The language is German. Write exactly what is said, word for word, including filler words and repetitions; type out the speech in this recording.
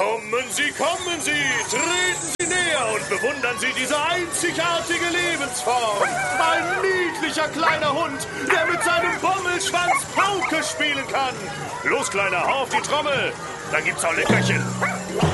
Kommen Sie, kommen Sie, treten Sie näher und bewundern Sie diese einzigartige Lebensform. Ein niedlicher kleiner Hund, der mit seinem Bommelschwanz Pauke spielen kann. Los, Kleiner, hau auf die Trommel, dann gibt's auch Leckerchen.